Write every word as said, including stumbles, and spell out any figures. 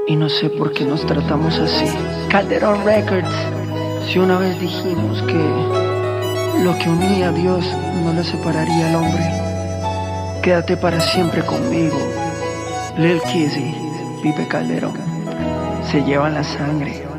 Y no sé por qué nos tratamos así. Calderón Records. Si una vez dijimos que lo que unía a Dios no lo separaría al hombre, quédate para siempre conmigo. Lil Kizzy, Pipe Calderón, se llevan la sangre.